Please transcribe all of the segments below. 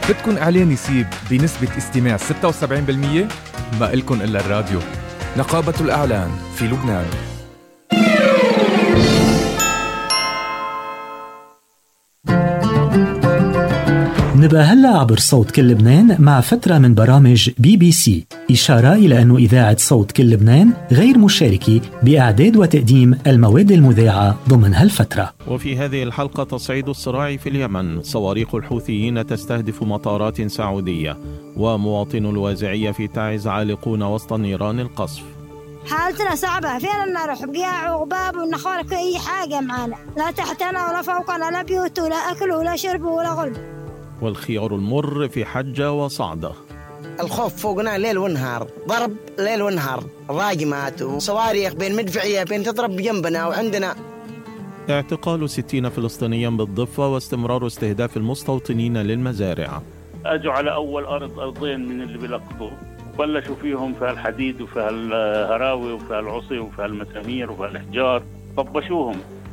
بدكن إعلان يسيب بنسبة استماع 76%؟ ما إلكن إلا الراديو. نقابة الإعلان في لبنان. نبقى هلأ عبر صوت كل لبنان مع فترة من برامج BBC، إشارة إلى أن إذاعة صوت كل لبنان غير مشاركة بإعداد وتقديم المواد المذاعة ضمن هالفترة. وفي هذه الحلقة تصعيد الصراع في اليمن، صواريخ الحوثيين تستهدف مطارات سعودية، ومواطنو الوازعية في تعز عالقون وسط نيران القصف. حالتنا صعبة، فين نروح؟ بقياع وغباب ونخوارك أي حاجة معانا، لا تحتنا ولا فوقنا، لا بيوت ولا أكل ولا شرب ولا غلب. والخيار المر في حجة وصعدة. الخوف فوقنا ليل ونهار، ضرب ليل ونهار، راجمات وصواريخ بين مدفعية بين تضرب جنبنا وعندنا. اعتقال 60 فلسطينيا بالضفة واستمرار استهداف المستوطنين للمزارع. أجوا على أول أرضين من اللي بيلقطوا، بلشوا فيهم في الحديد وفي الهراوي وفي العصي وفي المسامير وفي الأحجار، طبشوهم.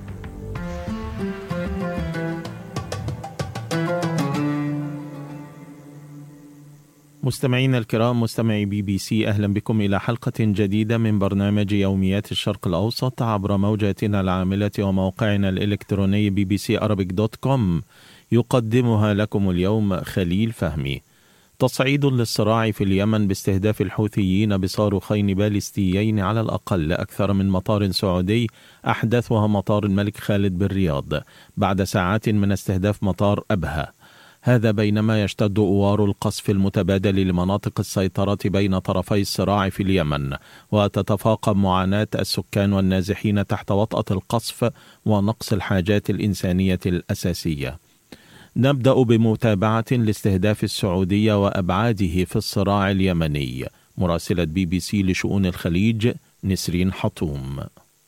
مستمعين الكرام، مستمعي BBC، أهلا بكم إلى حلقة جديدة من برنامج يوميات الشرق الأوسط عبر موجاتنا العاملة وموقعنا الإلكتروني bbcarabic.com. يقدمها لكم اليوم خليل فهمي. تصعيد للصراع في اليمن باستهداف الحوثيين بصاروخين باليستيين على الأقل أكثر من مطار سعودي، أحدثها مطار الملك خالد بالرياض بعد ساعات من استهداف مطار أبها. هذا بينما يشتد أوار القصف المتبادل لمناطق السيطرة بين طرفي الصراع في اليمن، وتتفاقم معاناة السكان والنازحين تحت وطأة القصف ونقص الحاجات الإنسانية الأساسية. نبدأ بمتابعة لاستهداف السعودية وأبعاده في الصراع اليمني. مراسلة BBC لشؤون الخليج نسرين حطوم.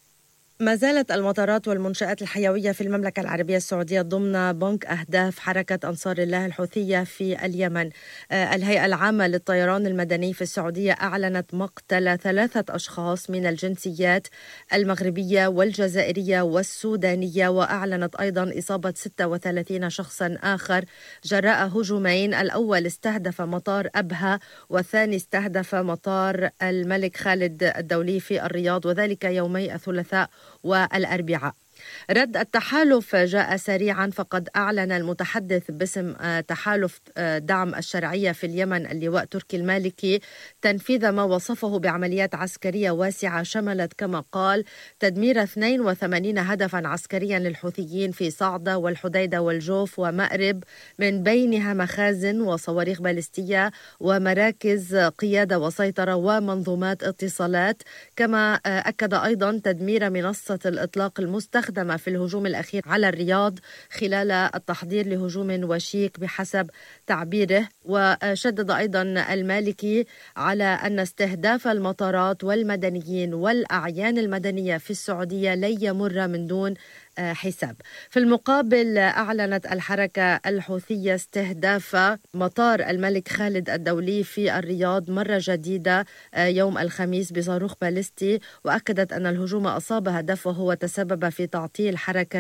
ما زالت المطارات والمنشآت الحيوية في المملكة العربية السعودية ضمن بنك أهداف حركة أنصار الله الحوثية في اليمن. الهيئة العامة للطيران المدني في السعودية أعلنت مقتل 3 أشخاص من الجنسيات المغربية والجزائرية والسودانية، وأعلنت أيضا إصابة 36 شخصا آخر جراء هجومين، الأول استهدف مطار أبها والثاني استهدف مطار الملك خالد الدولي في الرياض، وذلك يومي الثلاثاء والأربعاء. رد التحالف جاء سريعا، فقد أعلن المتحدث باسم تحالف دعم الشرعية في اليمن اللواء تركي المالكي تنفيذ ما وصفه بعمليات عسكرية واسعة شملت كما قال تدمير 82 هدفا عسكريا للحوثيين في صعدة والحديدة والجوف ومأرب، من بينها مخازن وصواريخ باليستية ومراكز قيادة وسيطرة ومنظومات اتصالات. كما أكد أيضا تدمير منصة الإطلاق المستخدمة في الهجوم الأخير على الرياض خلال التحضير لهجوم وشيك بحسب تعبيره. وشدد أيضا المالكي على أن استهداف المطارات والمدنيين والأعيان المدنية في السعودية لن يمر من دون حساب. في المقابل أعلنت الحركة الحوثية استهداف مطار الملك خالد الدولي في الرياض مرة جديدة يوم الخميس بصاروخ باليستي، وأكدت أن الهجوم أصاب هدفه وتسبب في تعطيل حركة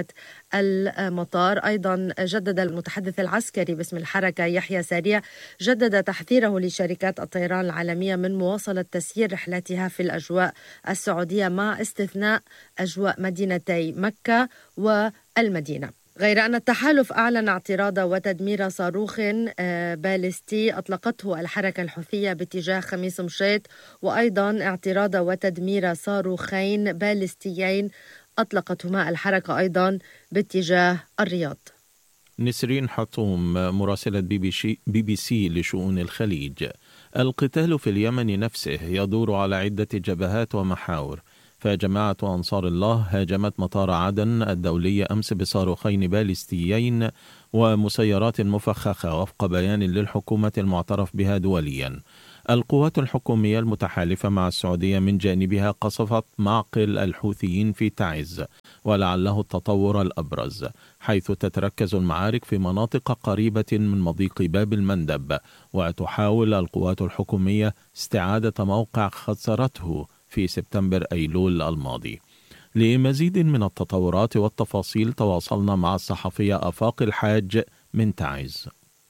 المطار. أيضا جدد المتحدث العسكري باسم الحركة يحيى سريع جدد تحذيره لشركات الطيران العالمية من مواصلة تسيير رحلاتها في الأجواء السعودية مع استثناء أجواء مدينتي مكة والمدينة. غير أن التحالف أعلن اعتراض وتدمير صاروخ باليستي أطلقته الحركة الحوثية باتجاه خميس مشيط، وأيضا اعتراض وتدمير صاروخين باليستيين أطلقتهما الحركة أيضا باتجاه الرياض. نسرين حطوم، مراسلة BBC لشؤون الخليج. القتال في اليمن نفسه يدور على عدة جبهات ومحاور. فجماعة أنصار الله هاجمت مطار عدن الدولي أمس بصاروخين باليستيين ومسيرات مفخخة وفق بيان للحكومة المعترف بها دوليا. القوات الحكومية المتحالفة مع السعودية من جانبها قصفت معقل الحوثيين في تعز، ولعله التطور الأبرز، حيث تتركز المعارك في مناطق قريبة من مضيق باب المندب، وتحاول القوات الحكومية استعادة موقع خسرته في سبتمبر أيلول الماضي. لمزيد من التطورات والتفاصيل تواصلنا مع الصحفية آفاق الحاج من تعز.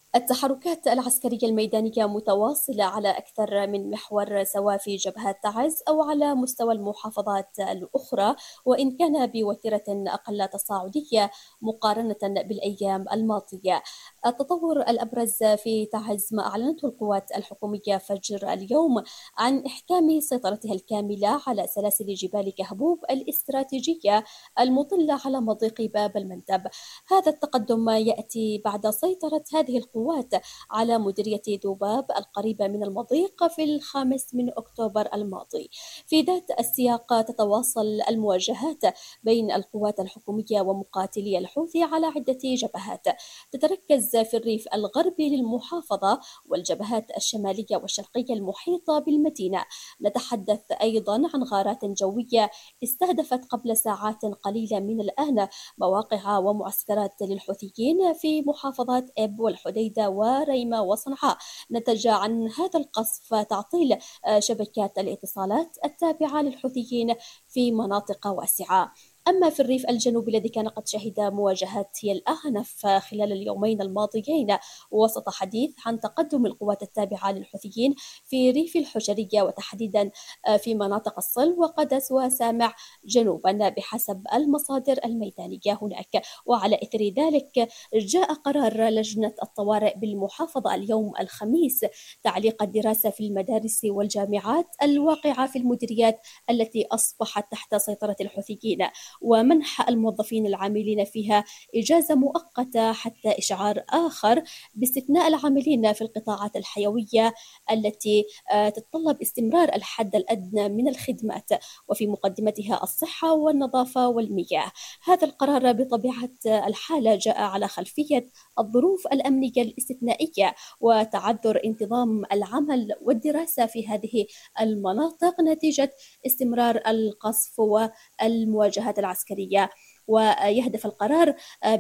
التحركات العسكرية الميدانية متواصلة على أكثر من محور، سواء في جبهات تعز أو على مستوى المحافظات الأخرى، وإن كان بوتيرة أقل تصاعدية مقارنة بالأيام الماضية. التطور الأبرز في تعز ما أعلنته القوات الحكومية فجر اليوم عن إحكام سيطرتها الكاملة على سلاسل جبال كهبوب الاستراتيجية المطلة على مضيق باب المندب. هذا التقدم يأتي بعد سيطرة هذه القوات على مديرية دوباب القريبة من المضيق في 5 أكتوبر الماضي. في ذات السياق تتواصل المواجهات بين القوات الحكومية ومقاتلي الحوثي على عدة جبهات، تتركز في الريف الغربي للمحافظة والجبهات الشمالية والشرقية المحيطة بالمدينة. نتحدث أيضا عن غارات جوية استهدفت قبل ساعات قليلة من الآن مواقع ومعسكرات للحوثيين في محافظات إب والحديدة وريمة وصنعاء، نتج عن هذا القصف تعطيل شبكات الاتصالات التابعة للحوثيين في مناطق واسعة. أما في الريف الجنوبي الذي كان قد شهد مواجهات هي الأعنف خلال اليومين الماضيين، وسط حديث عن تقدم القوات التابعة للحوثيين في ريف الحجرية وتحديدا في مناطق الصل وقدس وسامع جنوبا بحسب المصادر الميدانية هناك. وعلى إثر ذلك جاء قرار لجنة الطوارئ بالمحافظة اليوم الخميس تعليق الدراسة في المدارس والجامعات الواقعة في المديريات التي أصبحت تحت سيطرة الحوثيين، ومنح الموظفين العاملين فيها إجازة مؤقتة حتى إشعار آخر، باستثناء العاملين في القطاعات الحيوية التي تتطلب استمرار الحد الأدنى من الخدمات، وفي مقدمتها الصحة والنظافة والمياه. هذا القرار بطبيعة الحال جاء على خلفية الظروف الأمنية الاستثنائية وتعذر انتظام العمل والدراسة في هذه المناطق نتيجة استمرار القصف والمواجهات العسكرية. ويهدف القرار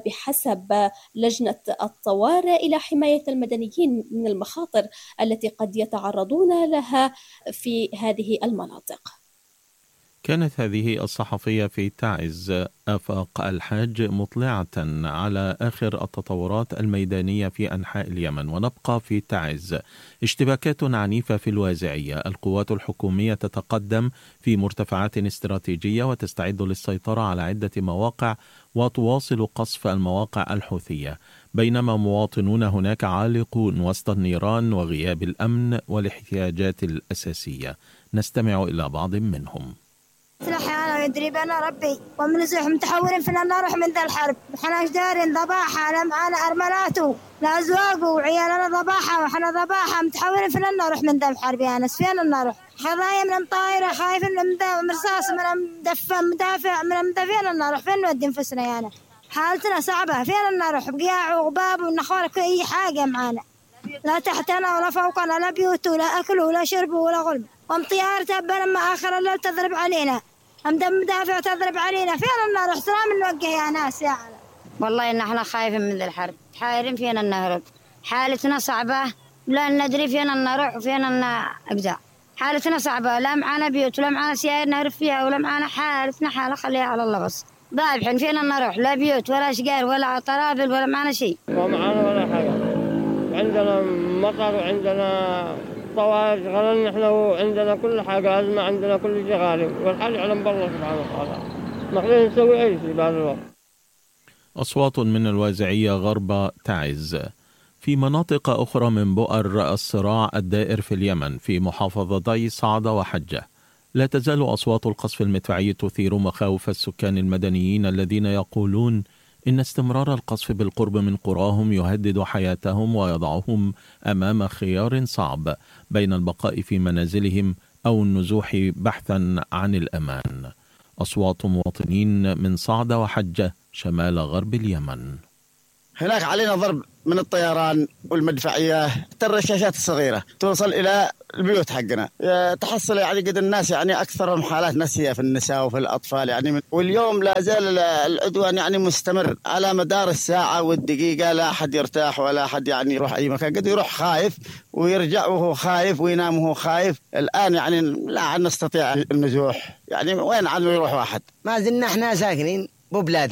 بحسب لجنة الطوارئ إلى حماية المدنيين من المخاطر التي قد يتعرضون لها في هذه المناطق. كانت هذه الصحفية في تعز آفاق الحاج مطلعة على آخر التطورات الميدانية في أنحاء اليمن. ونبقى في تعز. اشتباكات عنيفة في الوازعية، القوات الحكومية تتقدم في مرتفعات استراتيجية وتستعد للسيطرة على عدة مواقع وتواصل قصف المواقع الحوثية، بينما مواطنون هناك عالقون وسط النيران وغياب الأمن والاحتياجات الأساسية. نستمع إلى بعض منهم. أنا يدري بنا ربي ومن زح متحورين فينا نروح من ذا الحرب، احنا جدارين ضباحة معنا أرملاتو لأزواج وعيالنا ضباحة وحنا ضباحة متحورين فينا نروح من ذا الحرب. يا ناس فينا نروح خضايا من طائرة خايفين من مرصاص من مدافع من مدافعين نروح فين نودي نفسنا. يعني حالتنا صعبة فينا نروح بقياع وغباب ونخوارك أي حاجة معنا، لا تحتنا ولا فوقنا لا بيوت ولا أكل ولا شرب ولا غلب، ومطيار تبا لما آخر الليل تضرب علينا، أمدام مدافع تضرب علينا فينا نروح سلام نوجه يا ناس. يا عالم والله إن احنا خايفين من ذي الحرب، حايرين فينا نهرب، حالتنا صعبة لا ندري فينا نروح وفينا نقزع، حالتنا صعبة لا معانا بيوت ولا معانا سيارة نهرب فيها ولا معانا حالتنا حالة خليها على الله بس. ضابحين فينا نروح لا بيوت ولا شجار ولا طرابل ولا معانا شيء. ما معانا ولا حاجة، عندنا مطر وعندنا طوارئ شغالين نحن وعندنا كل حاجة أزمة، عندنا كل شيء غالي والحال يعلم بالله سبحانه وتعالى، ما قدرنا نسوي أي شيء بهذا الوقت. أصوات من الوازعية غرب تعز. في مناطق أخرى من بؤر الصراع الدائر في اليمن في محافظتي صعدة وحجة، لا تزال أصوات القصف المدفعي تثير مخاوف السكان المدنيين الذين يقولون إن استمرار القصف بالقرب من قراهم يهدد حياتهم ويضعهم أمام خيار صعب بين البقاء في منازلهم أو النزوح بحثا عن الأمان. أصوات مواطنين من صعدة وحجة شمال غرب اليمن. هناك علينا ضرب من الطيران والمدفعية، الرشاشات الصغيرة توصل إلى البيوت حقنا، تحصل يعني قد الناس يعني أكثرهم حالات نسية في النساء وفي الأطفال يعني. واليوم لا زال العدوان يعني مستمر على مدار الساعة والدقيقة، لا أحد يرتاح ولا أحد يعني يروح أي مكان، قد يروح خايف ويرجع وهو خايف وينام وهو خايف. الآن يعني لا نستطيع النزوح، يعني وين عاد يروح واحد. ما زلنا احنا ساكنين ببلادنا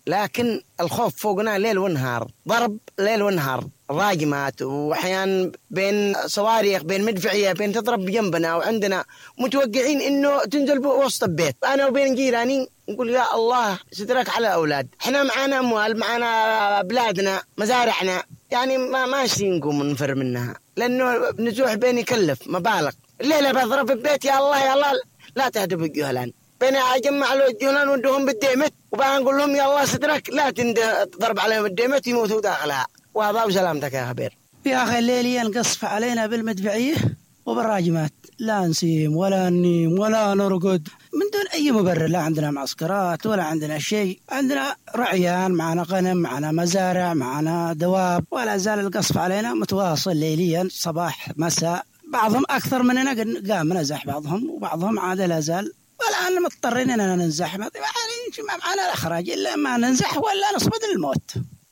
لكن الخوف فوقنا ليل ونهار، ضرب ليل ونهار، راجمات، وأحيانا بين صواريخ بين مدفعية بين تضرب جنبنا، وعندنا متوقعين إنه تنزل وسط البيت. أنا وبين جيراني نقول يا الله سترك على أولاد، إحنا معانا أموال، معانا بلادنا، مزارعنا، يعني ماشي نقوم نفر منها، لأنه نزوح بين يكلف مبالغ. الليلة بضرب البيت يا الله يا الله لا تهدب الجهلان، بين أجمع له الجهلان ودهم بالديمت، وبقى نقول لهم يا الله سترك لا تضرب عليهم الديمت يموتوا داخلها. وهذا وسلامتك يا خبير. يا أخي الليل ينقصف علينا بالمدفعية وبالراجمات، لا نسيم ولا ننيم ولا نرقد من دون أي مبرر. لا عندنا معسكرات ولا عندنا شيء، عندنا رعيان، معنا غنم، معنا مزارع، معنا دواب، ولا زال القصف علينا متواصل ليليا صباح مساء. بعضهم أكثر مننا قام نزح بعضهم، وبعضهم عاد لا زال، والآن مضطرين أننا ننزح، ما معنا الأخراج إلا ما ننزح ولا نصمد الموت.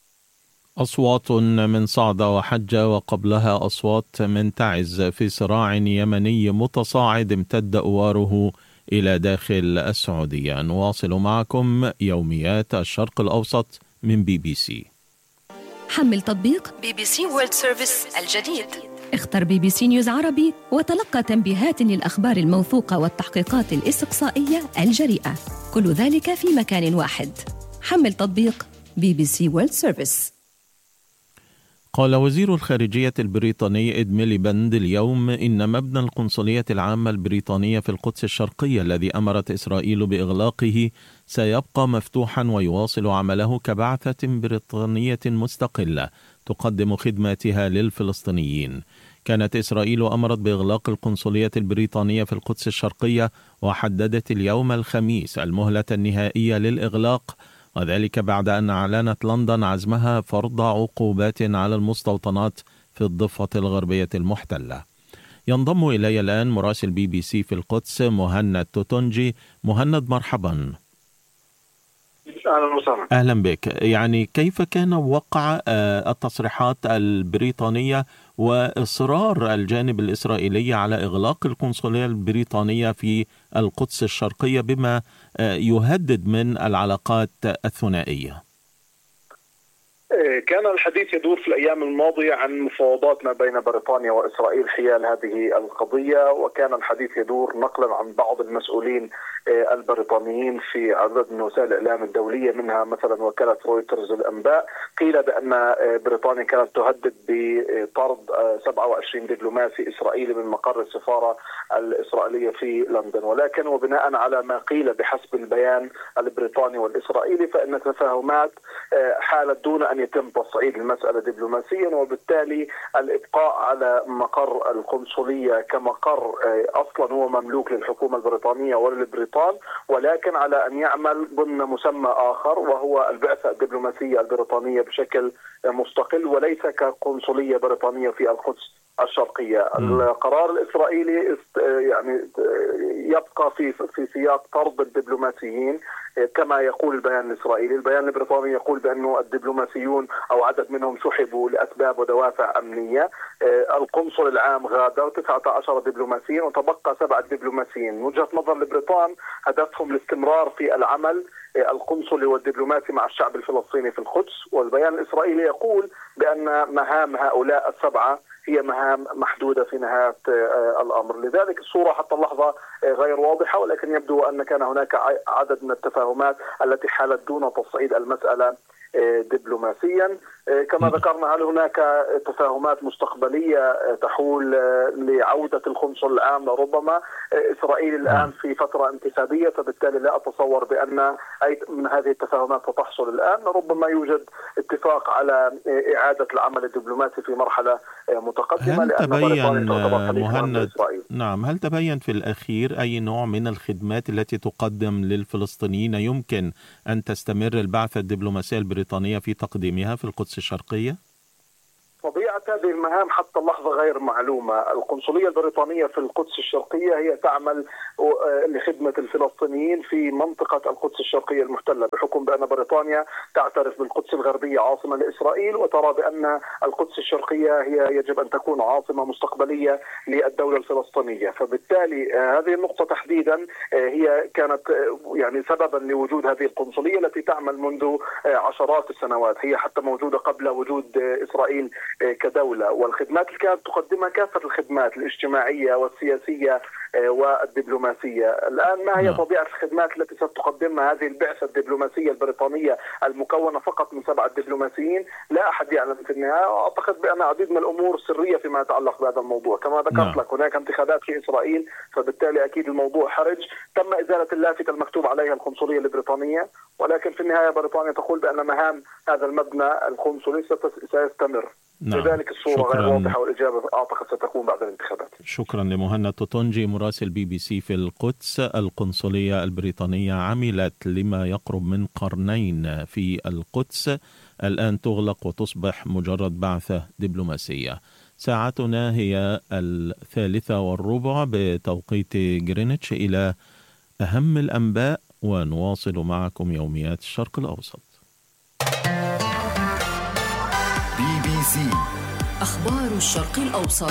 أصوات من صعدة وحجة وقبلها أصوات من تعز في صراع يمني متصاعد امتد أواره إلى داخل السعودية. نواصل معكم يوميات الشرق الأوسط من BBC. حمل تطبيق BBC World Service الجديد، اختر BBC نيوز عربي وتلقى تنبيهات للأخبار الموثوقة والتحقيقات الاستقصائية الجريئة، كل ذلك في مكان واحد. حمل تطبيق BBC World Service. قال وزير الخارجية البريطاني إد ميليبند اليوم إن مبنى القنصلية العامة البريطانية في القدس الشرقية الذي أمرت إسرائيل بإغلاقه سيبقى مفتوحا ويواصل عمله كبعثة بريطانية مستقلة تقدم خدماتها للفلسطينيين. كانت إسرائيل أمرت بإغلاق القنصلية البريطانية في القدس الشرقية، وحددت اليوم الخميس المهلة النهائية للإغلاق، وذلك بعد أن أعلنت لندن عزمها فرض عقوبات على المستوطنات في الضفة الغربية المحتلة. ينضم إلي الآن مراسل BBC في القدس مهند توتونجي. مهند مرحبا. أهلا وسهلا. أهلا بك. يعني كيف كان وقع التصريحات البريطانية وإصرار الجانب الإسرائيلي على إغلاق القنصلية البريطانية في القدس الشرقية بما يهدد من العلاقات الثنائية؟ كان الحديث يدور في الأيام الماضية عن مفاوضات ما بين بريطانيا وإسرائيل حيال هذه القضية، وكان الحديث يدور نقلا عن بعض المسؤولين البريطانيين في عدد من وسائل الإعلام الدولية، منها مثلا وكالة رويترز الأنباء. قيل بأن بريطانيا كانت تهدد بطرد 27 دبلوماسي إسرائيلي من مقر السفارة الإسرائيلية في لندن، ولكن وبناء على ما قيل بحسب البيان البريطاني والإسرائيلي فإن التفاهمات حالت دون أن يتم تصعيد المسألة دبلوماسيا، وبالتالي الإبقاء على مقر القنصلية كمقر أصلا هو مملوك للحكومة البريطانية وللبريطان، ولكن على أن يعمل ضمن مسمى آخر وهو البعثة الدبلوماسية البريطانية بشكل مستقل وليس كقنصلية بريطانية في القدس الشرقية. القرار الإسرائيلي يعني يبقى في سياق طرد الدبلوماسيين كما يقول البيان الإسرائيلي. البيان البريطاني يقول بأنه الدبلوماسيون أو عدد منهم سحبوا لأسباب ودوافع أمنية. القنصل العام غادر 19 دبلوماسيين وتبقى 7 دبلوماسيين. من وجهة نظر البريطان هدفهم الاستمرار في العمل القنصلي والدبلوماسي مع الشعب الفلسطيني في القدس، والبيان الإسرائيلي يقول بأن مهام هؤلاء 7 هي مهام محدودة في نهاية الأمر. لذلك الصورة حتى اللحظة غير واضحة، ولكن يبدو أن كان هناك عدد من التفاهمات التي حالت دون تصعيد المسألة دبلوماسيا. كما ذكرنا هل هناك تفاهمات مستقبلية تحول لعودة القنصل العام؟ ربما إسرائيل الآن في فترة انتخابية، فبالتالي لا أتصور بأن أي من هذه التفاهمات ستحصل الآن. ربما يوجد اتفاق على إعادة العمل الدبلوماسي في مرحلة متقدمة. هل تبين مهند هل تبين في الأخير أي نوع من الخدمات التي تقدم للفلسطينيين يمكن أن تستمر البعثة الدبلوماسية البريطانية في تقديمها في القدس الشرقية؟ طبيعة زالت هذه المهام حتى اللحظة غير معلومة. القنصلية البريطانية في القدس الشرقية هي تعمل لخدمة الفلسطينيين في منطقة القدس الشرقية المحتلة، بحكم بأن بريطانيا تعترف بالقدس الغربية عاصمة لإسرائيل، وترى بأن القدس الشرقية هي يجب أن تكون عاصمة مستقبلية للدولة الفلسطينية. فبالتالي هذه النقطة تحديدا هي كانت يعني سببا لوجود هذه القنصلية التي تعمل منذ عشرات السنوات، هي حتى موجودة قبل وجود إسرائيل كدولة، والخدمات اللي كانت تقدمها كافة الخدمات الاجتماعية والسياسية والدبلوماسية. الآن ما هي طبيعة الخدمات التي ستقدمها هذه البعثة الدبلوماسية البريطانية المكونة فقط من 7 دبلوماسيين؟ لا أحد يعلم في النهاية، وأعتقد بأن عديد من الأمور سرية فيما يتعلق بهذا الموضوع. كما ذكرت لك هناك انتخابات في إسرائيل، فبالتالي أكيد الموضوع حرج. تم إزالة اللافتة المكتوب عليها القنصلية البريطانية، ولكن في النهاية بريطانيا تقول بأن مهام هذا المبنى القنصلي سيستمر. لذلك الصورة غير واضحة، والإجابة أعتقد ستكون بعد الانتخابات. شكرا لمهند توتونجي مراسل BBC في القدس. القنصلية البريطانية عملت لما يقرب من قرنين في القدس، الآن تغلق وتصبح مجرد بعثة دبلوماسية. ساعتنا هي 3:15 بتوقيت غرينتش. إلى أهم الأنباء ونواصل معكم يوميات الشرق الأوسط. BBC أخبار الشرق الأوسط.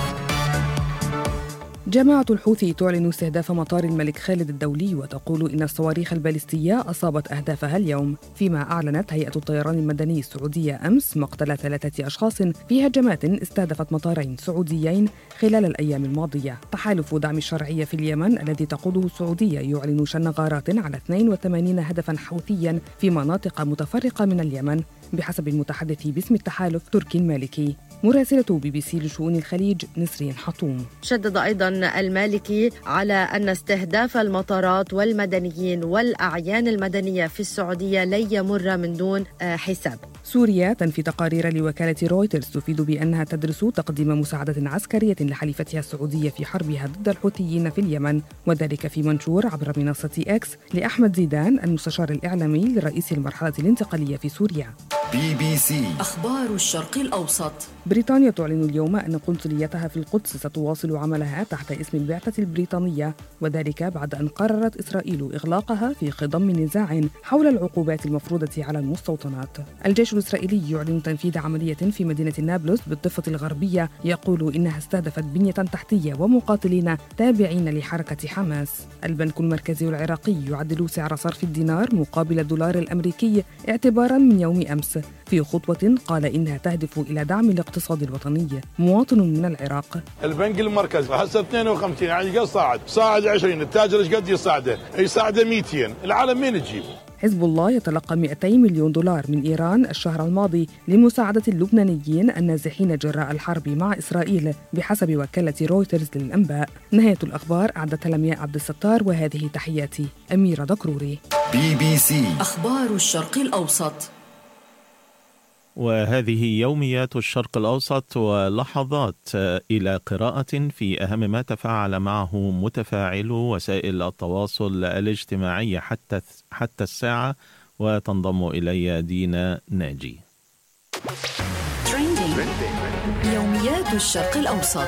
جماعة الحوثي تعلن استهداف مطار الملك خالد الدولي وتقول إن الصواريخ الباليستية أصابت أهدافها اليوم، فيما أعلنت هيئة الطيران المدني السعودية أمس مقتل 3 أشخاص في هجمات استهدفت مطارين سعوديين خلال الأيام الماضية. تحالف دعم الشرعية في اليمن الذي تقوده السعودية يعلن شن غارات على 82 هدفاً حوثياً في مناطق متفرقة من اليمن بحسب المتحدث باسم التحالف تركي المالكي. مراسلة BBC لشؤون الخليج نسرين حطوم. شدد أيضا المالكي على أن استهداف المطارات والمدنيين والأعيان المدنية في السعودية لن يمر من دون حساب. سوريا تنفي تقارير لوكالة رويترز تفيد بأنها تدرس تقديم مساعدة عسكرية لحليفتها السعودية في حربها ضد الحوثيين في اليمن، وذلك في منشور عبر منصة إكس لأحمد زيدان المستشار الإعلامي لرئيس المرحلة الانتقالية في سوريا. BBC أخبار الشرق الأوسط. بريطانيا تعلن اليوم أن قنصليتها في القدس ستواصل عملها تحت اسم البعثة البريطانية، وذلك بعد أن قررت إسرائيل إغلاقها في خضم نزاع حول العقوبات المفروضة على المستوطنات. الجيش الإسرائيلي يعلن تنفيذ عملية في مدينة نابلس بالضفة الغربية يقول إنها استهدفت بنية تحتية ومقاتلين تابعين لحركة حماس. البنك المركزي العراقي يعدل سعر صرف الدينار مقابل الدولار الأمريكي اعتباراً من يوم أمس في خطوة قال إنها تهدف إلى دعم الاقتصاد الوطني. مواطن من العراق: البنك المركزي هسه 52 يعني قد صاعد 20، التاجر ايش قد يساعده 200، العالم مين تجيب؟ حزب الله يتلقى 200 مليون دولار من إيران الشهر الماضي لمساعدة اللبنانيين النازحين جراء الحرب مع إسرائيل بحسب وكالة رويترز للأنباء. نهاية الأخبار أعدتها لمياء عبد الستار، وهذه تحياتي أميرة دكروري. BBC أخبار الشرق الأوسط. وهذه يوميات الشرق الأوسط، ولحظات إلى قراءة في أهم ما تفاعل معه متفاعلو وسائل التواصل الاجتماعي حتى الساعة. وتنضم إلي دينا ناجي. يوميات الشرق الأوسط.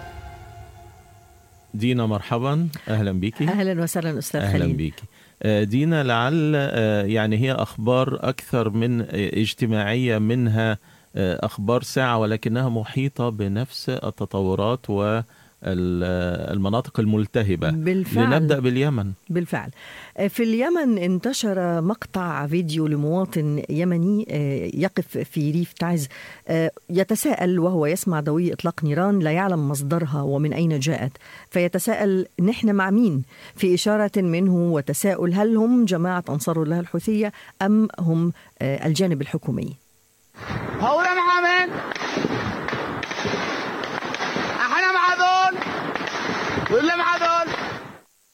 دينا مرحبا، أهلا بك. أهلا وسهلا أستاذ خليل. أهلا بك دينا. لعل يعني هي أخبار أكثر من اجتماعية منها أخبار ساعة، ولكنها محيطة بنفس التطورات والمناطق الملتهبة. بالفعل. لنبدأ باليمن. بالفعل. في اليمن انتشر مقطع فيديو لمواطن يمني يقف في ريف تعز يتساءل وهو يسمع دوي إطلاق نيران لا يعلم مصدرها ومن أين جاءت، فيتساءل نحن مع مين؟ في إشارة منه وتساؤل هل هم جماعة أنصار الله الحوثية أم هم الجانب الحكومي؟ هؤلاء مع من؟ احنا مع دول ولا مع دول؟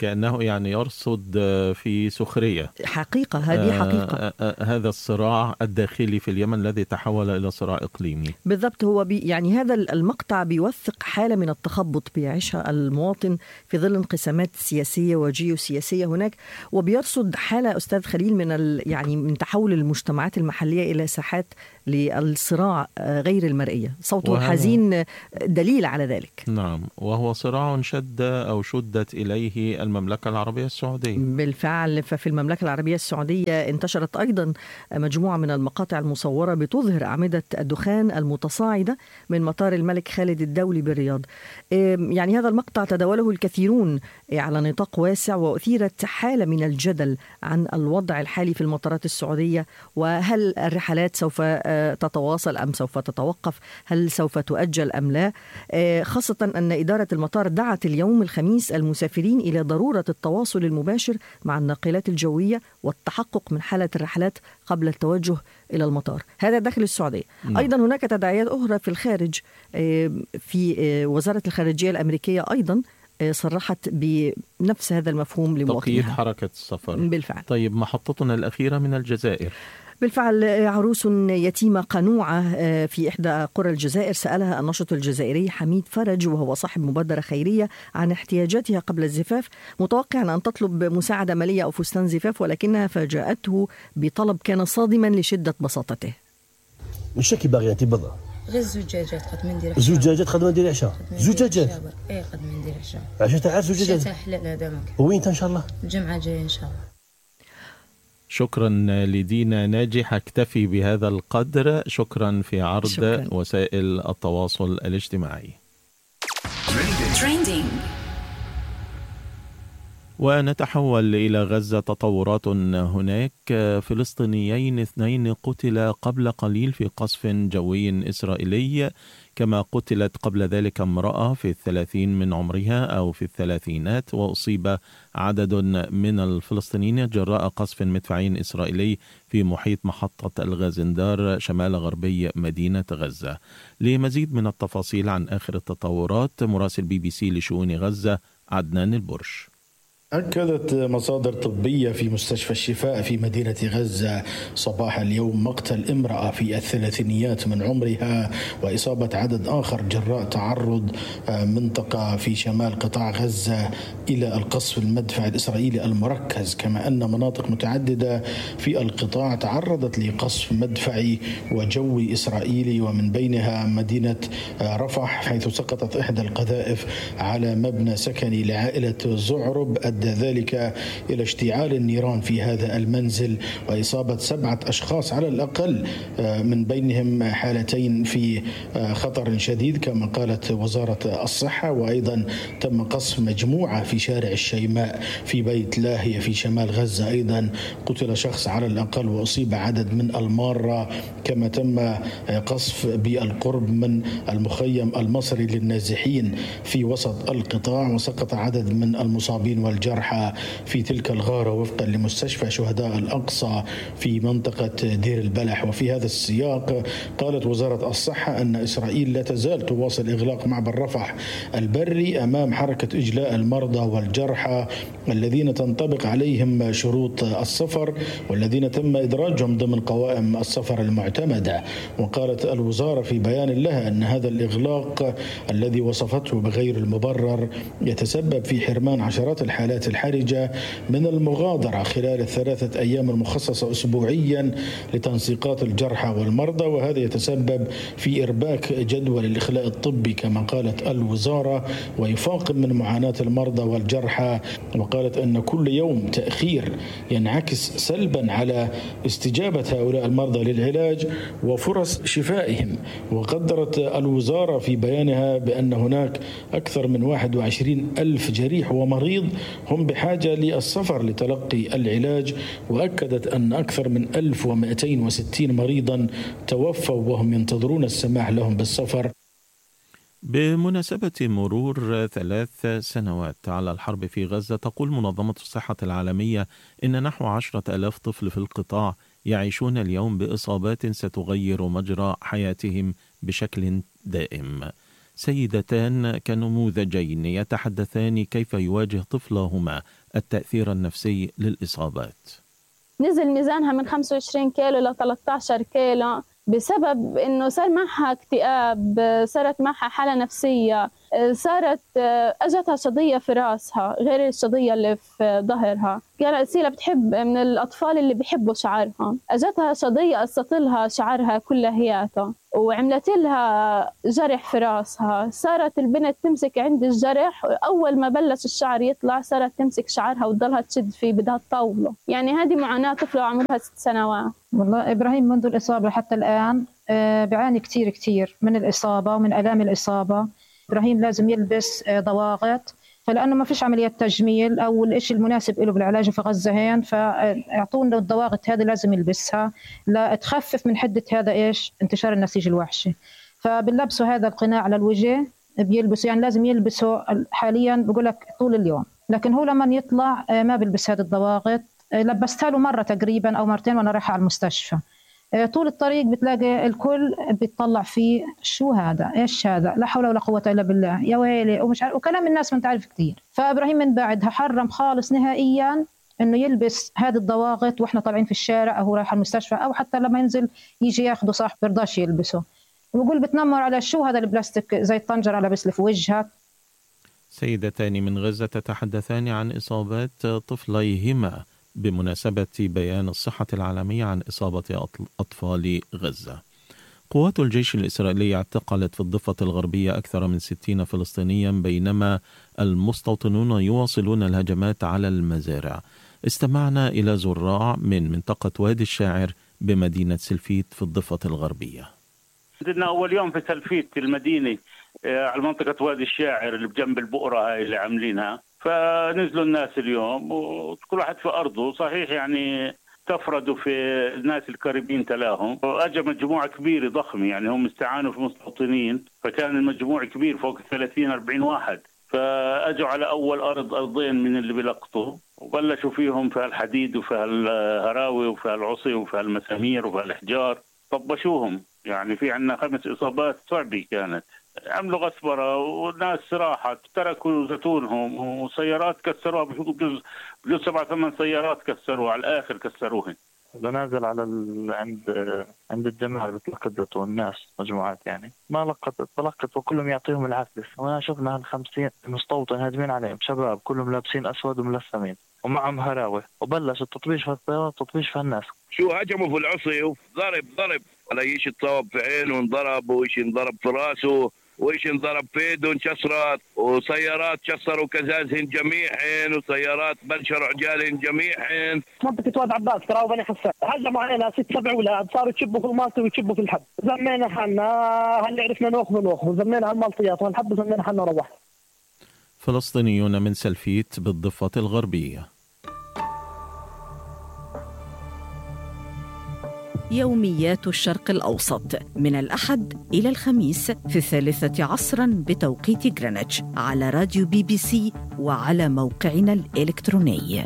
كأنه يعني يرصد في سخرية حقيقة. هذه حقيقة. هذا الصراع الداخلي في اليمن الذي تحول إلى صراع إقليمي. بالضبط. هو يعني هذا المقطع بيوثق حالة من التخبط بيعيشها المواطن في ظل انقسامات سياسية وجيوسياسية هناك، وبيرصد حالة أستاذ خليل من تحول المجتمعات المحلية إلى ساحات للصراع غير المرئية. صوته الحزين دليل على ذلك. نعم، وهو صراع شدت إليه المملكة العربية السعودية. بالفعل. ففي المملكة العربية السعودية انتشرت أيضا مجموعة من المقاطع المصورة بتظهر أعمدة الدخان المتصاعدة من مطار الملك خالد الدولي بالرياض. يعني هذا المقطع تداوله الكثيرون على نطاق واسع، وأثيرت حالة من الجدل عن الوضع الحالي في المطارات السعودية، وهل الرحلات سوف تتواصل أم سوف تتوقف، هل سوف تؤجل أم لا، خاصة أن إدارة المطار دعت اليوم الخميس المسافرين إلى ضرورة التواصل المباشر مع الناقلات الجوية والتحقق من حالة الرحلات قبل التوجه إلى المطار. هذا داخل السعودية. أيضا هناك تداعيات أخرى في الخارج. في وزارة الخارجية الأمريكية أيضا صرحت بنفس هذا المفهوم لمواطنيها، تقييد حركة السفر. بالفعل. طيب، محطتنا الأخيرة من الجزائر. بالفعل. عروس يتيمة قنوعة في إحدى قرى الجزائر سألها الناشط الجزائري حميد فرج، وهو صاحب مبادرة خيرية، عن احتياجاتها قبل الزفاف، متوقعا أن تطلب مساعدة مالية أو فستان زفاف، ولكنها فاجأته بطلب كان صادما لشدة بساطته. مش شكي باغي أنت بضع غير زجاجات قد من ندير زجاجات قد ما ندير عشاء. زجاجات قد ما ندير عشاء. عشاء تاع زجاجات. عشاء حلال هذا. وين إن شاء الله؟ الجمعة الجاية إن شاء الله. شكرا لدينا ناجح. اكتفي بهذا القدر. شكرا في عرض وسائل التواصل الاجتماعي. Trending. ونتحول إلى غزة. تطورات هناك. فلسطينيين 2 قتل قبل قليل في قصف جوي إسرائيلي، كما قتلت قبل ذلك امرأة في 30 من عمرها أو في الثلاثينات، وأصيب عدد من الفلسطينيين جراء قصف مدفعي إسرائيلي في محيط محطة الغازندار شمال غربي مدينة غزة. لمزيد من التفاصيل عن آخر التطورات، مراسل BBC لشؤون غزة عدنان البرش. أكدت مصادر طبية في مستشفى الشفاء في مدينة غزة صباح اليوم مقتل امرأة في الثلاثينيات من عمرها وإصابة عدد آخر جراء تعرض منطقة في شمال قطاع غزة إلى القصف المدفعي الإسرائيلي المركز، كما أن مناطق متعددة في القطاع تعرضت لقصف مدفعي وجوي إسرائيلي، ومن بينها مدينة رفح حيث سقطت إحدى القذائف على مبنى سكني لعائلة زعرب، أدى ذلك إلى اشتعال النيران في هذا المنزل وإصابة 7 أشخاص على الأقل، من بينهم حالتين في خطر شديد كما قالت وزارة الصحة. وأيضا تم قصف مجموعة في شارع الشيماء في بيت لاهية في شمال غزة، أيضا قتل شخص على الأقل وأصيب عدد من المارة، كما تم قصف بالقرب من المخيم المصري للنازحين في وسط القطاع، وسقط عدد من المصابين والجرحى في تلك الغارة وفقا لمستشفى شهداء الأقصى في منطقة دير البلح. وفي هذا السياق قالت وزارة الصحة أن إسرائيل لا تزال تواصل إغلاق معبر رفح البري أمام حركة إجلاء المرضى والجرحى الذين تنطبق عليهم شروط السفر والذين تم إدراجهم ضمن قوائم السفر المعتمدة. وقالت الوزارة في بيان لها أن هذا الإغلاق الذي وصفته بغير المبرر يتسبب في حرمان عشرات الحالات الحرجة من المغادرة خلال ال3 أيام المخصصة أسبوعيا لتنسيقات الجرحى والمرضى، وهذا يتسبب في إرباك جدول الإخلاء الطبي كما قالت الوزارة ويفاقم من معاناة المرضى والجرحى. وقالت أن كل يوم تأخير ينعكس سلبا على استجابة هؤلاء المرضى للعلاج وفرص شفائهم. وقدرت الوزارة في بيانها بأن هناك أكثر من 21,000 جريح ومريض هم بحاجة للسفر لتلقي العلاج، وأكدت أن أكثر من 1260 مريضا توفوا وهم ينتظرون السماح لهم بالسفر. بمناسبة مرور 3 سنوات على الحرب في غزة، تقول منظمة الصحة العالمية إن نحو 10,000 طفل في القطاع يعيشون اليوم بإصابات ستغير مجرى حياتهم بشكل دائم. سيدتان كنموذجين يتحدثان كيف يواجه طفلهما التأثير النفسي للإصابات. نزل ميزانها من 25 كيلو ل 13 كيلو بسبب إنه صار معها اكتئاب، صارت معها حالة نفسية، صارت أجتها شظية في رأسها غير الشظية اللي في ظهرها. كانت سيلا بتحب من الأطفال اللي بيحبوا شعرها، أجتها شظية قصت لها شعرها كلياته وعملت لها جرح في رأسها. صارت البنت تمسك عند الجرح، أول ما بلش الشعر يطلع صارت تمسك شعرها وتضلها تشد فيه، بدها تطوله. يعني هذه معاناة طفلة عمرها 6 سنوات. والله إبراهيم منذ الإصابة حتى الآن بيعاني كتير من الإصابة ومن آلام الإصابة. إبراهيم لازم يلبس ضواغط، فلأنه ما فيش عملية تجميل أو الإشي المناسب له بالعلاج في غزة هين، فاعطونا الضواغط هذه لازم يلبسها لا تخفف من حدة هذا انتشار النسيج الوحشي. فبنلبسوا هذا القناع على الوجه، بيلبسوا يعني لازم يلبسوا حاليا بقول لك طول اليوم، لكن هو لما يطلع ما بيلبس هذه الضواغط. لبستها له مرة تقريبا أو مرتين وأنا رايحة على المستشفى. طول الطريق بتلاقي الكل بيطلع فيه شو هذا، ايش هذا، لا حول ولا قوة الا بالله، يا ويلي، ومش عارف، وكلام الناس ما تعرف كثير. فابراهيم من بعدها حرم خالص نهائيا انه يلبس هذه الضواغط واحنا طالعين في الشارع او رايح المستشفى، او حتى لما ينزل يجي ياخده صاحب برضاش يلبسه، ويقول بتنمر على شو هذا البلاستيك زي الطنجرة لابس لي في وجهك. سيدتان من غزة تتحدثان عن إصابات طفليهما بمناسبة بيان الصحة العالمية عن إصابة أطفال غزة. قوات الجيش الإسرائيلي اعتقلت في الضفة الغربية أكثر من 60 فلسطينيا، بينما المستوطنون يواصلون الهجمات على المزارع. استمعنا إلى زراع من منطقة وادي الشاعر بمدينة سلفيت في الضفة الغربية. عندنا أول يوم في سلفيت المدينة على منطقة وادي الشاعر اللي بجنب البؤرة هاي اللي عاملينها، فنزلوا الناس اليوم وكل واحد في أرضه، صحيح يعني تفردوا في الناس القريبين تلاهم، وأجى مجموعة كبيرة ضخمة، يعني هم استعانوا في مستوطنين، فكان المجموع كبير فوق 30-40 واحد، فأجوا على أول أرضين من اللي بيلقطوا وبلشوا فيهم في الحديد وفي الهراوي وفي العصي وفي المسامير وفي الإحجار، طبشوهم. يعني في عنا 5 إصابات صعبة كانت، عملوا غسبرة والناس راحت، تركوا زيتونهم وسيارات كسروها، بجوز 7-8 سيارات كسروها على الآخر، كسروهن. بنازل على عند الجماعة بتلقط زيتون، الناس مجموعات يعني ما تلقط وكلهم يعطيهم العفلس، وانا شفنا 50 مستوطن هاجمين عليهم، شباب كلهم لابسين أسود وملثمين ومعهم هراوي، وبلش التطبيش في السيارات، تطبيش في الناس. شو هجموا في العصي وضرب على ايش اتصاب في عينه انضرب، وايش انضرب في راسه، وايش انضرب في ايده انكسرت، وسيارات كسروا كزازهن جميعهن، وسيارات بلشروا عجالهن جميعهن. منطقة واد عباس ترى بني حسان هجموا علينا 6-7 اولاد، صاروا يشبوا في المالطي ويشبوا في الحب، زمينا حنا هلا عرفنا ناخذ زمينا على المالطيات والحب، زمينا حنا روحنا. فلسطينيون من سلفيت بالضفة الغربية. يوميات الشرق الأوسط من الأحد إلى الخميس في 3 عصراً بتوقيت غرينتش على راديو BBC وعلى موقعنا الإلكتروني.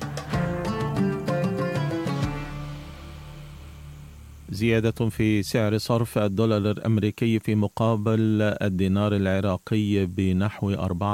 زيادة في سعر صرف الدولار الأمريكي في مقابل الدينار العراقي بنحو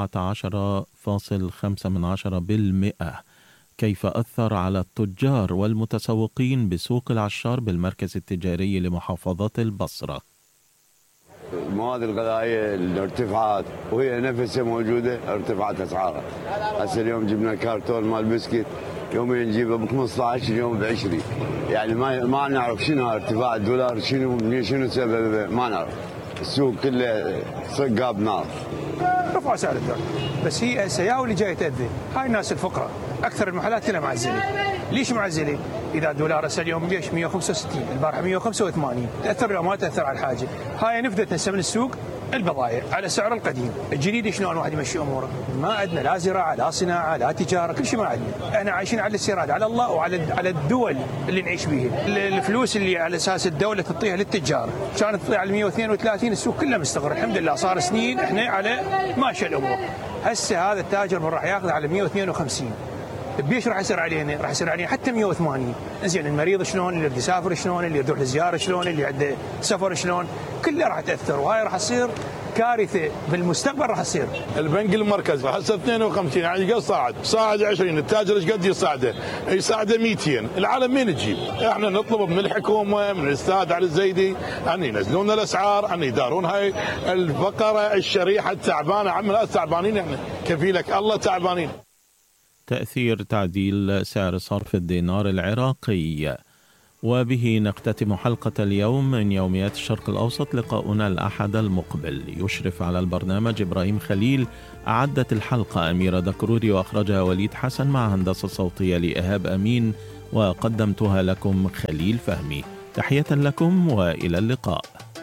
14.5% كيف أثر على التجار والمتسوقين بسوق العشار بالمركز التجاري لمحافظة البصرة؟ المواد الغذائية الارتفاعات وهي نفسها موجودة، ارتفعت أسعارها. هسه اليوم جبنا كارتون مال بسكت، يومين نجيبه ب 15، اليوم ب 20. يعني ما نعرف شنو ارتفاع الدولار، شنو سببه، ما نعرف. السوق كله صقاب نار. رفعوا سعر الدولار، بس هي السياوي اللي جاي تأذي هاي الناس الفقراء. أكثر المحلات كلها معزلة. ليش معزلة؟ إذا الدولار هسه اليوم ليش 165، البارحة 185، تأثر أو ما تأثر على الحاجة. هاي نفذت هسه من السوق البضائع على سعر القديم. الجديد شلون واحد يمشي أموره؟ ما عندنا لا زراعة لا صناعة لا تجارة، كل شيء ما عندنا. احنا عايشين على الاستيراد، على الله وعلى الدول اللي نعيش بيها. الفلوس اللي على أساس الدولة تعطيها للتجار كانت تطيع على 132، السوق كله مستقر الحمد لله. صار سنين احنا على ماشي الأمور. هسه هذا التاجر راح ياخذ على 152. بيش راح يصير علينا؟ راح يصير علينا حتى 180. زين المريض شلون، اللي يريد يسافر شلون، اللي يروح لزياره شلون، اللي عنده سفر شلون، كلها راح تاثر، وهاي راح تصير كارثه بالمستقبل. راح تصير البنك المركزي هسه 52 يعني قد صاعد 20. التاجر ايش قد يصعده؟ يصعده 200. العالم مين تجيب؟ احنا نطلب من الحكومه، من الاستاذ علي الزيدي ان ينزلون الاسعار، ان يدارون هاي الفقره الشريحه التعبانه. عم تعبانين احنا، كفيلك الله تعبانين. تأثير تعديل سعر صرف الدينار العراقي. وبه نختتم حلقة اليوم من يوميات الشرق الأوسط. لقاؤنا الأحد المقبل. يشرف على البرنامج إبراهيم خليل. أعدت الحلقة أميرة دكروري وأخرجها وليد حسن مع هندسة صوتية لإيهاب أمين، وقدمتها لكم خليل فهمي. تحية لكم وإلى اللقاء.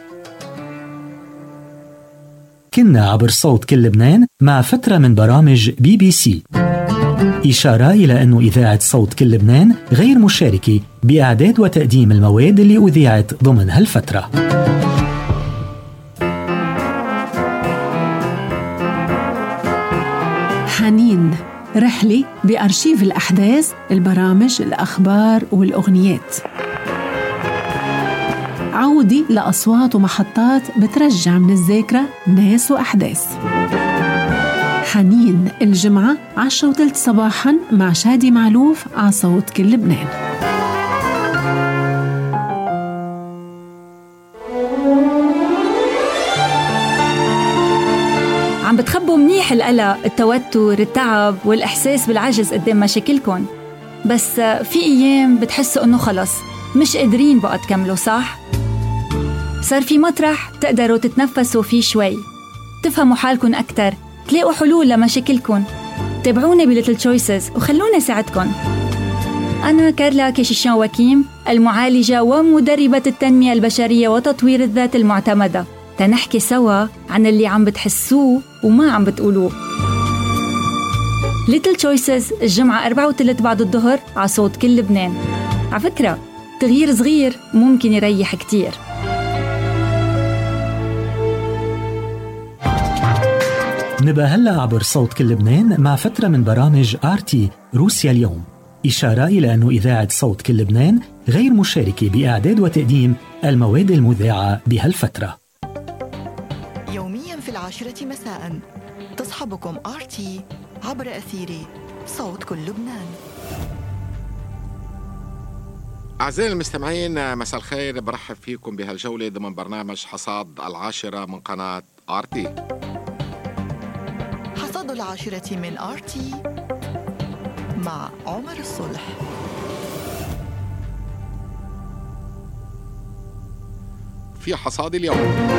كنا عبر صوت كل لبنان مع فترة من برامج BBC. إشارة إلى أن إذاعة صوت كل لبنان غير مشاركة بإعداد وتقديم المواد اللي أذيعت ضمن هالفترة. حنين، رحلة بأرشيف الأحداث، البرامج، الأخبار والأغنيات. عودة لأصوات ومحطات بترجع من الذاكرة ناس وأحداث. حنين الجمعة 10:03 صباحاً مع شادي معلوف على صوت كل لبنان. عم بتخبوا منيح القلق، التوتر، التعب والإحساس بالعجز قدام مشاكلكن، بس في أيام بتحسوا إنه خلص مش قادرين بقى تكملوا، صح؟ صار في مطرح تقدروا تتنفسوا فيه شوي، تفهموا حالكن أكتر، تلاقوا حلول لمشاكلكن. تابعوني بليتل تشويسز وخلونا ساعدكن. أنا كارلا كيشيشان وكيم، المعالجة ومدربة التنمية البشرية وتطوير الذات المعتمدة، تنحكي سوا عن اللي عم بتحسوه وما عم بتقولوه. ليتل تشويسز الجمعة 4:03 بعد الظهر على صوت كل لبنان. على فكرة تغيير صغير ممكن يريح كتير. نبقى هلأ عبر صوت كل لبنان مع فترة من برامج RT روسيا اليوم. إشارة إلى أن إذاعة صوت كل لبنان غير مشاركة بإعداد وتقديم المواد المذاعة بهالفترة. يوميا في 10 مساء تصحبكم RT عبر أثير صوت كل لبنان. أعزائي المستمعين، مساء الخير. برحب فيكم بهالجولة ضمن برنامج حصاد 10 من قناة RT. حصاد 10 من RT مع عمر الصلح. في حصاد اليوم: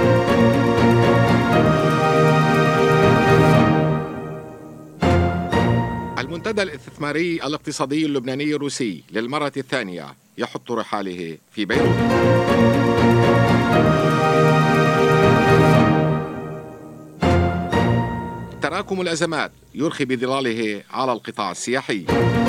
المنتدى الاستثماري الاقتصادي اللبناني الروسي للمرة الثانية يحط رحاله في بيروت. تراكم الأزمات يرخي بظلاله على القطاع السياحي.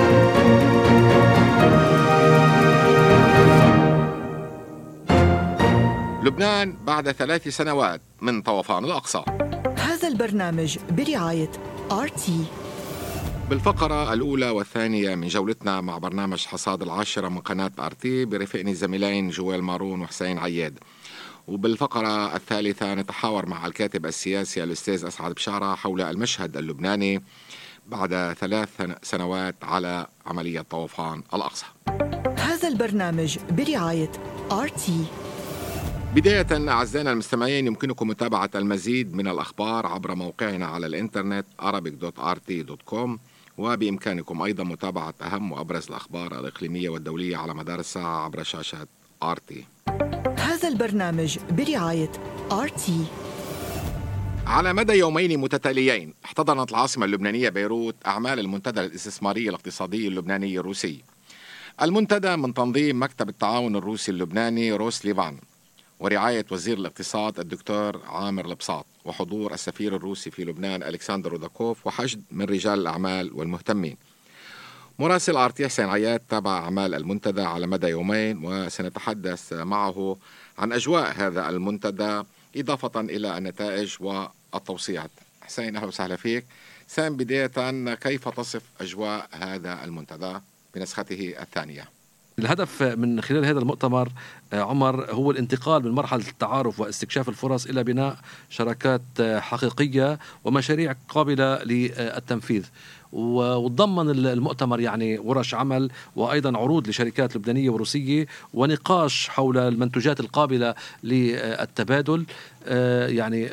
لبنان بعد 3 سنوات من طوفان الأقصى. هذا البرنامج برعاية RT. بالفقرة الأولى والثانية من جولتنا مع برنامج حصاد 10 من قناة RT برفقني الزميلين جوال مارون وحسين عياد. وبالفقرة الثالثة نتحاور مع الكاتب السياسي الأستاذ أسعد بشارة حول المشهد اللبناني بعد 3 سنوات على عملية طوفان الأقصى. هذا البرنامج برعاية RT. بداية أعزائنا المستمعين، يمكنكم متابعة المزيد من الأخبار عبر موقعنا على الإنترنت arabic.rt.com، وبإمكانكم أيضا متابعة أهم وأبرز الأخبار الإقليمية والدولية على مدار الساعة عبر شاشة RT. هذا البرنامج برعاية RT. على مدى يومين متتاليين احتضنت العاصمة اللبنانية بيروت أعمال المنتدى الاستثماري الاقتصادي اللبناني الروسي. المنتدى من تنظيم مكتب التعاون الروسي اللبناني روسليفان ورعاية وزير الاقتصاد الدكتور عامر البساط، وحضور السفير الروسي في لبنان ألكسندر روداكوف، وحشد من رجال الأعمال والمهتمين. مراسل RT حسين عياد تابع أعمال المنتدى على مدى يومين، وسنتحدث معه عن أجواء هذا المنتدى إضافة إلى النتائج والتوصيات. حسين، أهلا وسهلا فيك. سام، بداية كيف تصف أجواء هذا المنتدى بنسخته الثانية؟ الهدف من خلال هذا المؤتمر عمر هو الانتقال من مرحلة التعارف واستكشاف الفرص إلى بناء شراكات حقيقية ومشاريع قابلة للتنفيذ. وتضمن المؤتمر يعني ورش عمل وأيضا عروض لشركات لبنانية وروسية ونقاش حول المنتوجات القابلة للتبادل. يعني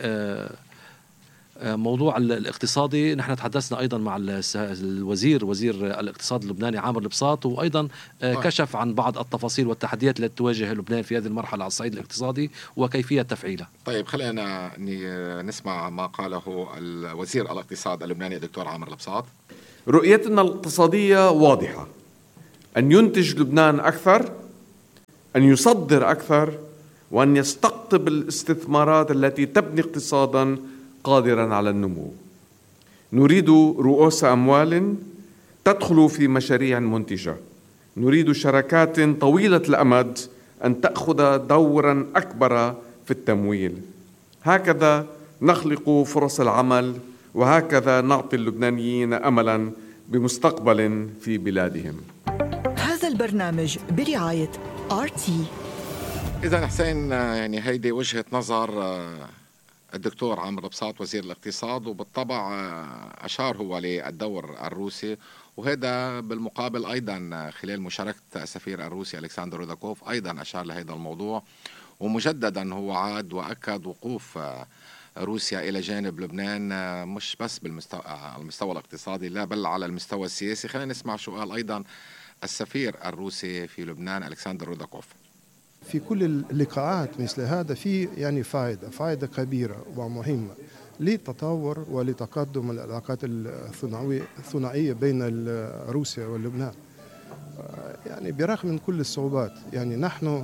موضوع الاقتصادي نحن تحدثنا أيضا مع وزير الاقتصاد اللبناني عامر البساط، وأيضا كشف عن بعض التفاصيل والتحديات التي تواجه لبنان في هذه المرحلة على الصعيد الاقتصادي وكيفية تفعيلها. طيب خلينا نسمع ما قاله الوزير الاقتصاد اللبناني الدكتور عامر البساط. رؤيتنا الاقتصادية واضحة، أن ينتج لبنان أكثر، أن يصدر أكثر، وأن يستقطب الاستثمارات التي تبني اقتصادا قادرا على النمو. نريد رؤوس أموال تدخل في مشاريع منتجة، نريد شراكات طويلة الأمد أن تأخذ دورا أكبر في التمويل. هكذا نخلق فرص العمل، وهكذا نعطي اللبنانيين أملا بمستقبل في بلادهم. هذا البرنامج برعاية RT. إذا حسين، يعني هيدي وجهة نظر الدكتور عامر البساط وزير الاقتصاد، وبالطبع أشار هو للدور الروسي، وهذا بالمقابل أيضا خلال مشاركة السفير الروسي ألكسندر روداكوف أيضا أشار لهذا الموضوع، ومجددا هو عاد وأكد وقوف روسيا إلى جانب لبنان مش بس على المستوى الاقتصادي، لا بل على المستوى السياسي. خلينا نسمع شو قال أيضا السفير الروسي في لبنان ألكسندر روداكوف. في كل اللقاءات مثل هذا في يعني فائدة كبيرة ومهمة لتطور ولتقدم العلاقات الثنائية بين روسيا ولبنان. يعني برغم من كل الصعوبات، يعني نحن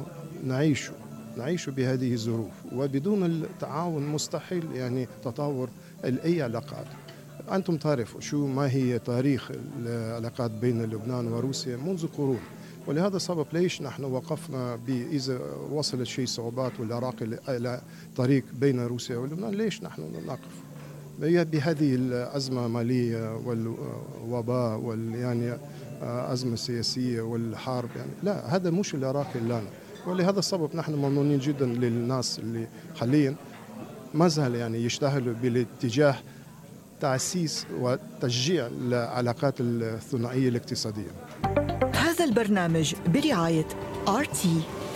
نعيش بهذه الظروف، وبدون التعاون مستحيل يعني تطور أي علاقات. أنتم تعرفوا شو ما هي تاريخ العلاقات بين لبنان وروسيا منذ قرون، ولهذا السبب ليش نحن وقفنا إذا وصلت شيء صعوبات والعراق إلى طريق بين روسيا ولبنان، ليش نحن نقف بهذه الأزمة المالية والوباء يعني أزمة سياسية والحرب. يعني لا، هذا مش العراق لنا، ولهذا السبب نحن ممنونين جدا للناس اللي حاليا ما زال يعني يشتغلوا بالاتجاه تأسيس وتشجيع العلاقات الثنائية الاقتصادية. هذا البرنامج برعاية RT.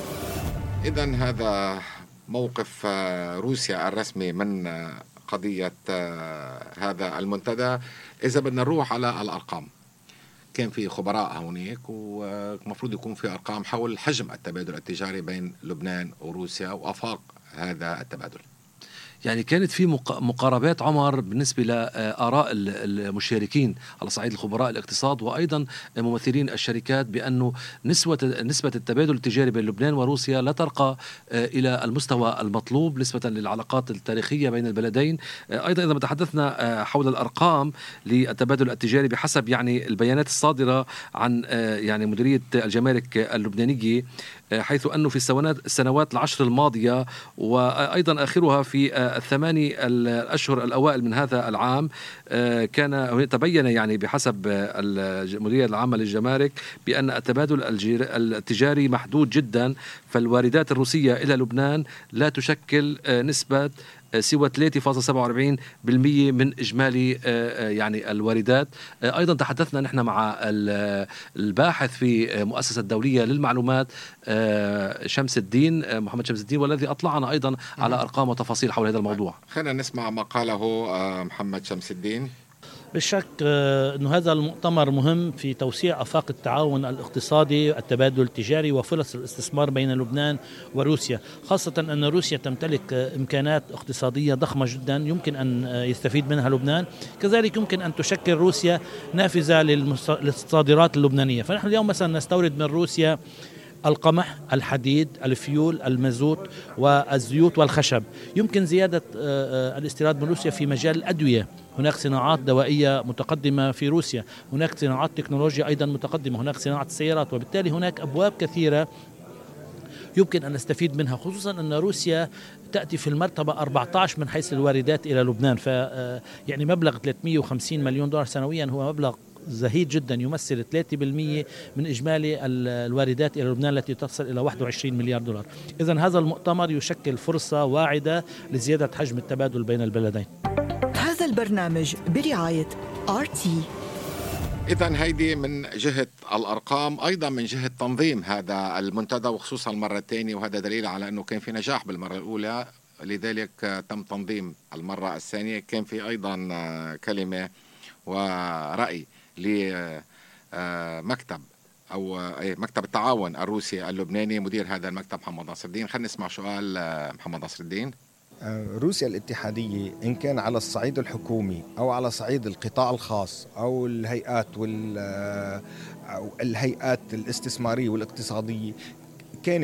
إذن هذا موقف روسيا الرسمي من قضية هذا المنتدى. إذا بدنا نروح على الأرقام، كان في خبراء هونيك ومفروض يكون في أرقام حول حجم التبادل التجاري بين لبنان وروسيا وآفاق هذا التبادل. يعني كانت في مقاربات عمر بالنسبة لآراء المشاركين على صعيد الخبراء الاقتصاد وأيضا ممثلين الشركات، بأنه نسبة التبادل التجاري بين لبنان وروسيا لا ترقى إلى المستوى المطلوب نسبة للعلاقات التاريخية بين البلدين. أيضا إذا تحدثنا حول الأرقام للتبادل التجاري بحسب يعني البيانات الصادرة عن يعني مديرية الجمارك اللبنانية، حيث أنه في السنوات العشر الماضية وأيضا آخرها في الثماني الأشهر الأوائل من هذا العام، كان تبين يعني بحسب المديرية العامة للجمارك بأن التبادل التجاري محدود جدا، فالواردات الروسية إلى لبنان لا تشكل نسبة سوى 3.47% من إجمالي يعني الواردات. أيضا تحدثنا نحن مع الباحث في مؤسسة دولية للمعلومات شمس الدين، محمد شمس الدين، والذي أطلعنا أيضا على أرقام وتفاصيل حول هذا الموضوع. خلينا نسمع ما قاله محمد شمس الدين. بالشك أنه هذا المؤتمر مهم في توسيع آفاق التعاون الاقتصادي، التبادل التجاري وفرص الاستثمار بين لبنان وروسيا، خاصة أن روسيا تمتلك إمكانات اقتصادية ضخمة جدا يمكن أن يستفيد منها لبنان، كذلك يمكن أن تشكل روسيا نافذة للصادرات اللبنانية. فنحن اليوم مثلا نستورد من روسيا القمح، الحديد، الفيول، المازوت والزيوت والخشب. يمكن زيادة الاستيراد من روسيا في مجال الأدوية، هناك صناعات دوائية متقدمة في روسيا، هناك صناعات تكنولوجيا أيضا متقدمة، هناك صناعة السيارات، وبالتالي هناك أبواب كثيرة يمكن أن نستفيد منها، خصوصا أن روسيا تأتي في المرتبة 14 من حيث الواردات إلى لبنان. يعني مبلغ 350 مليون دولار سنويا هو مبلغ زهيد جدا، يمثل 3% من إجمالي الواردات إلى لبنان التي تصل إلى 21 مليار دولار. إذن هذا المؤتمر يشكل فرصة واعدة لزيادة حجم التبادل بين البلدين. هذا البرنامج برعاية RT. إذن هيدي من جهة الأرقام، أيضا من جهة تنظيم هذا المنتدى وخصوصا المرة الثانية، وهذا دليل على أنه كان في نجاح بالمرة الأولى، لذلك تم تنظيم المرة الثانية. كان في أيضا كلمة ورأي لمكتب مكتب التعاون الروسي اللبناني، مدير هذا المكتب محمد ناصر الدين. خلينا نسمع سؤال محمد ناصر الدين. روسيا الاتحادية إن كان على الصعيد الحكومي أو على صعيد القطاع الخاص أو الهيئات الهيئات الاستثمارية والاقتصادية،